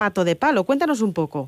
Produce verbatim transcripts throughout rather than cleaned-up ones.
Pato de Palo? Cuéntanos un poco.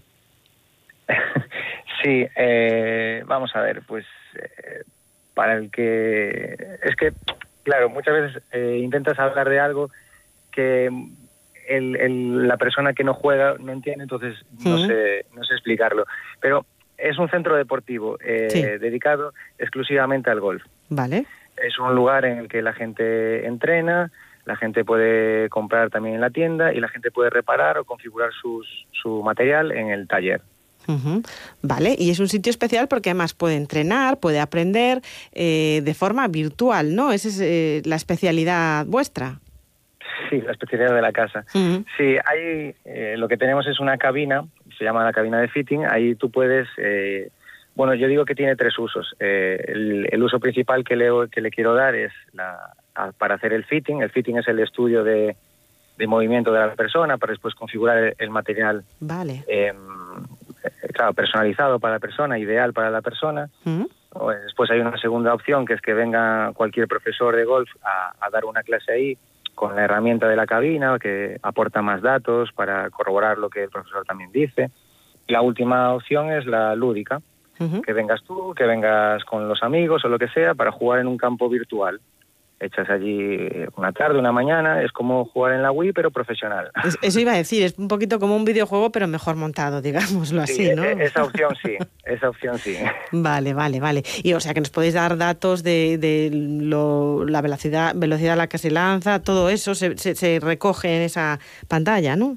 Sí, eh, vamos a ver, pues eh, para el que... Es que, claro, muchas veces eh, intentas hablar de algo que el, el, la persona que no juega no entiende, entonces no ¿Mm? sé, no sé explicarlo. Pero es un centro deportivo eh, Sí. dedicado exclusivamente al golf. Vale. Es un lugar en el que la gente entrena, la gente puede comprar también en la tienda y la gente puede reparar o configurar sus, su material en el taller. Uh-huh. Vale, y es un sitio especial porque además puede entrenar, puede aprender eh, de forma virtual, ¿no? Esa es eh, la especialidad vuestra. Sí, la especialidad de la casa. Uh-huh. Sí, hay, eh, lo que tenemos es una cabina, se llama la cabina de fitting, ahí tú puedes... Eh, bueno, yo digo que tiene tres usos. Eh, el, el uso principal que le, que le quiero dar es la, a, para hacer el fitting. El fitting es el estudio de, de movimiento de la persona para después configurar el, el material. Vale. Eh, claro, personalizado para la persona, ideal para la persona. Uh-huh. Después hay una segunda opción, que es que venga cualquier profesor de golf a, a dar una clase ahí con la herramienta de la cabina, que aporta más datos para corroborar lo que el profesor también dice. Y la última opción es la lúdica, uh-huh. que vengas tú, que vengas con los amigos o lo que sea para jugar en un campo virtual. Echas allí una tarde, una mañana, es como jugar en la Wii, pero profesional. Es, eso iba a decir, es un poquito como un videojuego, pero mejor montado, digámoslo así, sí, ¿no? Esa opción sí, esa opción sí. Vale, vale, vale. Y o sea que nos podéis dar datos de, de lo, la velocidad, velocidad a la que se lanza, todo eso se, se, se recoge en esa pantalla, ¿no?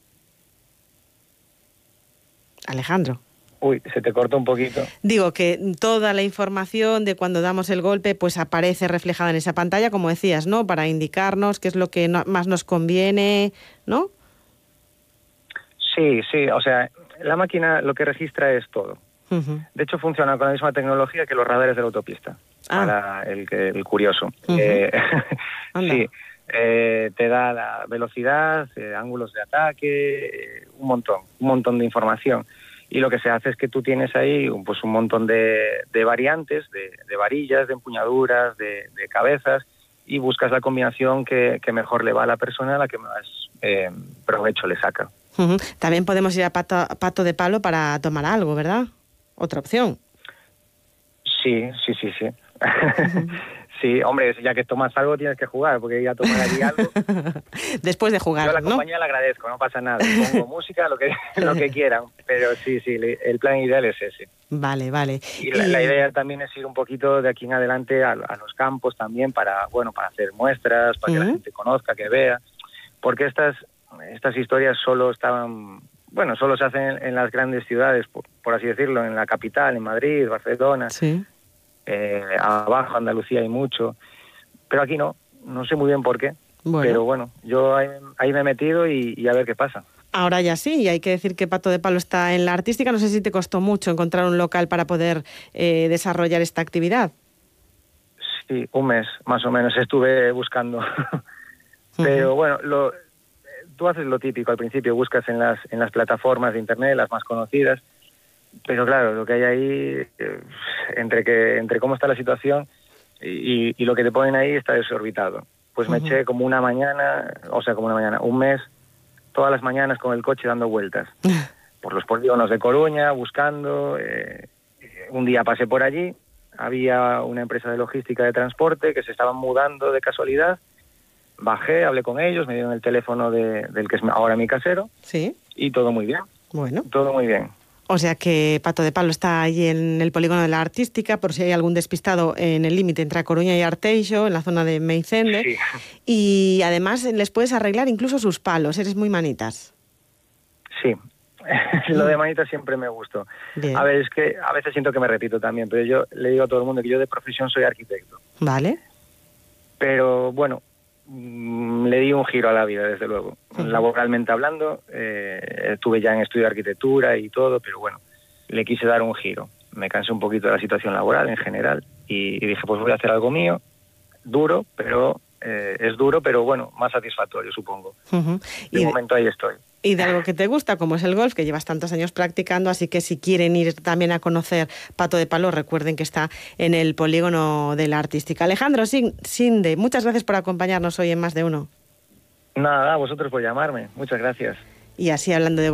Alejandro. Uy, se te corta un poquito. Digo que toda la información de cuando damos el golpe pues aparece reflejada en esa pantalla, como decías, ¿no? Para indicarnos qué es lo que no, más nos conviene, ¿no? Sí, sí, o sea, la máquina lo que registra es todo. Uh-huh. De hecho, funciona con la misma tecnología que los radares de la autopista, ah. para el, el curioso. Uh-huh. Eh, sí, eh, te da la velocidad, eh, ángulos de ataque, eh, un montón, un montón de información. Y lo que se hace es que tú tienes ahí pues un montón de, de variantes, de, de varillas, de empuñaduras, de, de cabezas, y buscas la combinación que, que mejor le va a la persona, a la que más eh, provecho le saca. Uh-huh. También podemos ir a pato, pato de Palo para tomar algo, ¿verdad? Otra opción. Sí, sí, sí, sí. Uh-huh. Sí, hombre, ya que tomas algo tienes que jugar, porque ya tomar allí algo. Después de jugar, yo a la ¿no? compañía le agradezco, no pasa nada. Pongo música, lo que lo que quieran, pero sí, sí, el plan ideal es ese. Vale, vale. Y la, y la idea también es ir un poquito de aquí en adelante a, a los campos también para, bueno, para hacer muestras, para uh-huh. que la gente conozca, que vea, porque estas estas historias solo estaban, bueno, solo se hacen en, en las grandes ciudades, por, por así decirlo, en la capital, en Madrid, Barcelona. Sí. Eh, abajo, Andalucía hay mucho, pero aquí no, no sé muy bien por qué, bueno. pero bueno, yo ahí, ahí me he metido y, y a ver qué pasa. Ahora ya sí, y hay que decir que Pato de Palo está en la artística, no sé si te costó mucho encontrar un local para poder eh, desarrollar esta actividad. Sí, un mes más o menos estuve buscando, pero uh-huh. bueno, lo, tú haces lo típico al principio, buscas en las, en las plataformas de internet, las más conocidas. Pero claro, lo que hay ahí, eh, entre que entre cómo está la situación y, y lo que te ponen ahí está desorbitado. Pues uh-huh. me eché como una mañana, o sea, como una mañana, un mes, todas las mañanas con el coche dando vueltas por los polígonos de Coruña, buscando. Eh, un día pasé por allí, había una empresa de logística de transporte que se estaban mudando de casualidad. Bajé, hablé con ellos, me dieron el teléfono de, del que es ahora mi casero. Sí. Y todo muy bien. Bueno. Todo muy bien. O sea que Pato de Palo está allí en el polígono de la Artística, por si hay algún despistado en el límite entre A Coruña y Arteixo, en la zona de Meicende. Sí. Y además les puedes arreglar incluso sus palos, eres muy manitas. Sí, lo de manitas siempre me gustó. Bien. A ver, es que a veces siento que me repito también, pero yo le digo a todo el mundo que yo de profesión soy arquitecto. Vale. Pero bueno, le di un giro a la vida, desde luego. Uh-huh. Laboralmente hablando, eh, estuve ya en estudio de arquitectura y todo, pero bueno, le quise dar un giro. Me cansé un poquito de la situación laboral en general y, y dije, pues voy a hacer algo mío, duro, pero eh, es duro, pero bueno, más satisfactorio, supongo. Uh-huh. De momento ahí estoy. Y de algo que te gusta, como es el golf, que llevas tantos años practicando, así que si quieren ir también a conocer Pato de Palo, recuerden que está en el polígono de la Artística. Alejandro Sinde, muchas gracias por acompañarnos hoy en Más de Uno. Nada, a vosotros por llamarme. Muchas gracias. Y así hablando de